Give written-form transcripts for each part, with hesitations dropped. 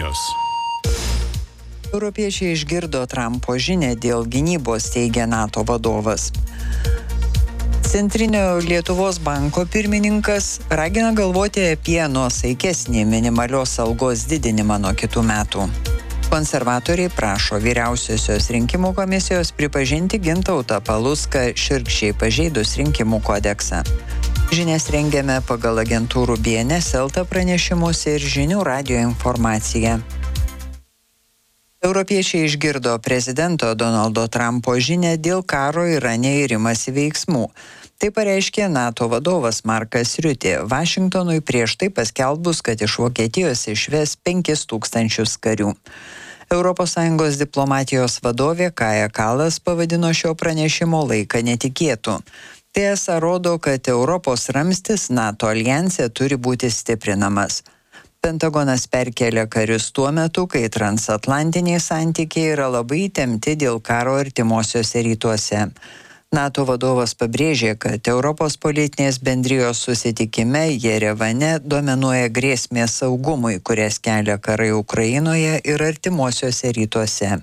žinios. Europiečiai išgirdo Trumpo žinią dėl gynybos, teigia NATO vadovas. Centrinio Lietuvos banko pirmininkas ragina galvoti apie nuosaikesnį minimalios algos didinimą nuo kitų metų. Konservatoriai prašo Vyriausiosios rinkimų komisijos pripažinti Gintautą Palucką šiurkščiai pažeidus rinkimų kodeksą. Žinias rengiame pagal agentūrų BNS LT pranešimus ir žinių radijo informaciją. Europiečiai išgirdo prezidento Donaldo Trumpo žinią dėl karo Irane ir imasi veiksmų. Tai pareiškė NATO vadovas Markas Riutė Vašingtonui prieš tai paskelbus, kad iš Vokietijos išves 5000 karių. ES diplomatijos vadovė Kaja Kallas pavadino šio pranešimo laiką netikėtu. Tai esą rodo, kad Europos ramstis NATO aljanse turi būti stiprinamas. Pentagonas perkėlė karius tuo metu, kai transatlantiniai santykiai yra labai įtempti dėl karo artimuosiuose rytuose. NATO vadovas pabrėžė, kad Europos politinės bendrijos susitikime Jerevane dominuoja grėsmės saugumui, kurias kelia karai Ukrainoje ir artimuosiuose rytuose.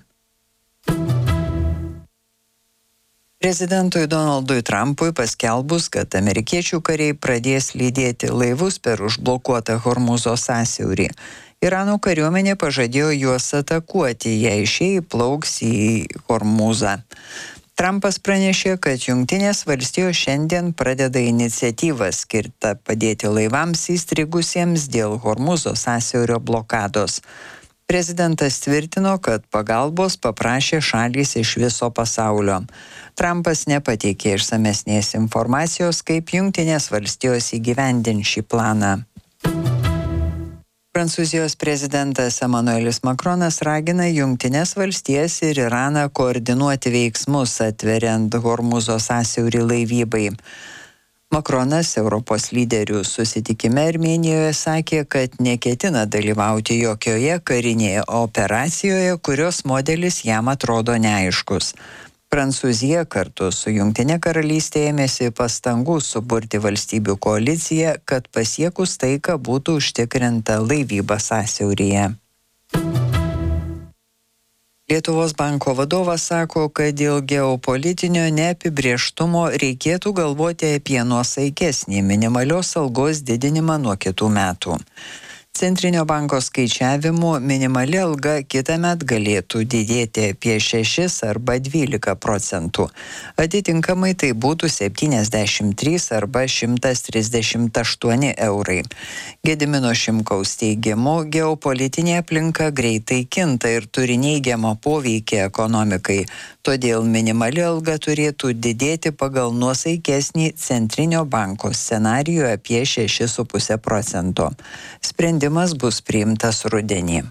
Prezidentui Donaldui Trumpui paskelbus, kad amerikiečių kariai pradės lydėti laivus per užblokuotą Hormūzo sąsiaurį. Irano kariuomenė pažadėjo juos atakuoti, jei šie įplauks į Hormūzą. Trumpas pranešė, kad Jungtinės valstijos šiandien pradeda iniciatyvą skirtą padėti laivams įstrigusiems dėl Hormūzo sąsiaurio blokados. Prezidentas tvirtino, kad pagalbos paprašė šalys iš viso pasaulio. Trumpas nepateikė išsamesnės informacijos, kaip Jungtinės valstijos įgyvendins šį planą. Prancūzijos prezidentas Emmanuelis Macronas ragina Jungtines valstijas ir Iraną koordinuoti veiksmus, atveriant Hormūzo sąsiaurį laivybai. Macronas Europos lyderių susitikime Armėnijoje sakė, kad neketina dalyvauti jokioje karinėje operacijoje, kurios modelis jam atrodo neaiškus. Prancūzija kartu su Jungtinė karalystė ėmėsi pastangų suburti valstybių koaliciją, kad pasiekus taiką būtų užtikrinta laivyba sąsiauryje. Lietuvos banko vadovas sako, kad dėl geopolitinio neapibrėžtumo reikėtų galvoti apie nuosaikesnį minimalios algos didinimą nuo kitų metų. Centrinio banko skaičiavimu minimali alga kitąmet galėtų didėti apie 6 arba 12%. Atitinkamai tai būtų 73 arba 138 eurai. Gedimino Šimkaus teigimu, geopolitinė aplinka greitai kinta ir turi neigiamą poveikį ekonomikai. Todėl minimali alga turėtų didėti pagal nuosaikesnį Centrinio banko scenarijų apie 6,5%. Sprendimas bus priimtas rudenį.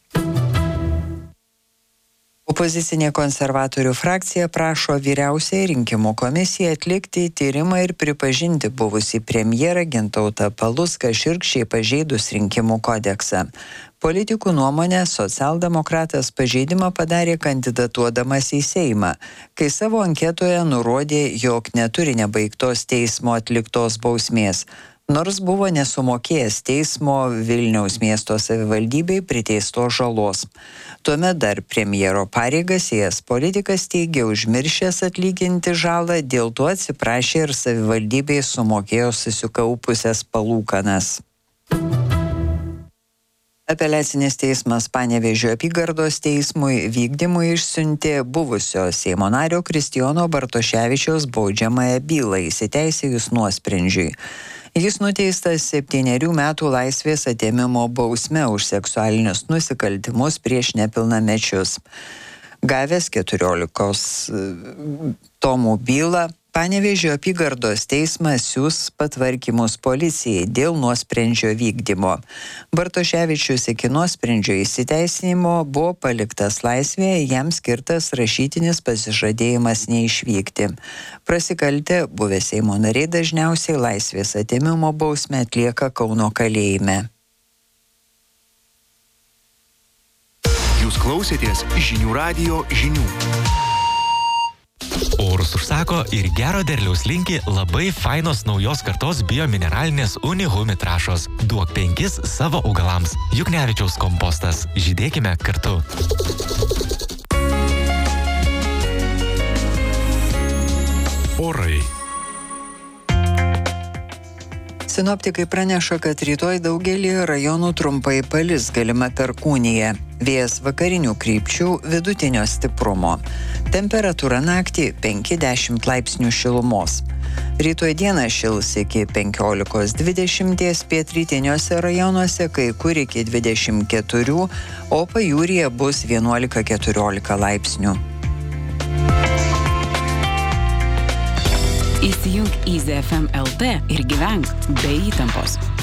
Opozicinė konservatorių frakcija prašo Vyriausiąją rinkimų komisiją atlikti tyrimą ir pripažinti buvusį premjerą Gintautą Palucką šiurkščiai pažeidus rinkimų kodeksą. Politikų nuomonė, socialdemokratas pažeidimą padarė kandidatuodamas į Seimą, kai savo anketoje nurodė, jog neturi nebaigtos teismo atliktos bausmės, nors buvo nesumokėjęs teismo Vilniaus miesto savivaldybei priteistos žalos. Tuomet dar premjero pareigas ėjęs politikas teigė užmiršęs atlyginti žalą, dėl to atsiprašė ir savivaldybei sumokėjo susikaupusias palūkanas. Apeliacinis teismas Panevėžio apygardos teismui vykdymui išsiuntė buvusio Seimo nario Kristijono Bartoševičiaus baudžiamąją bylą įsiteisėjus nuosprendžiui. Jis nuteistas 7 metų laisvės atėmimo bausme už seksualinius nusikaltimus prieš nepilnamečius. Gavęs 14 tomų bylą, Panevėžio apygardos teismas siūs patvarkymus policijai dėl nuosprendžio vykdymo. Bartoševičius iki nuosprendžio įsiteisinimo buvo paliktas laisvėje, jam skirtas rašytinis pasižadėjimas neišvykti. Prasikaltę buvę Seimo nariai dažniausiai laisvės atėmimo bausmę atlieka Kauno kalėjime. Jūs klausėtės Žinių radijo žinių. O orus užsako ir gero derliaus linki labai fainos naujos kartos biomineralinės Unihumi trąšos. Duok 5 savo augalams. Juknevičiaus kompostas. Žydėkime kartu. Orai. Sinoptikai praneša, kad rytoj daugelį rajonų trumpai palis, galima perkūnija. Vėjas vakarinių krypčių vidutinio stiprumo. Temperatūra naktį 5-10 laipsnių šilumos. Rytoj dieną šils iki 15-20, pietrytiniuose rajonuose kai kur iki 24, o pajūryje bus 11-14 laipsnių. Įsijunk į ZFM LT ir gyvenk be įtampos.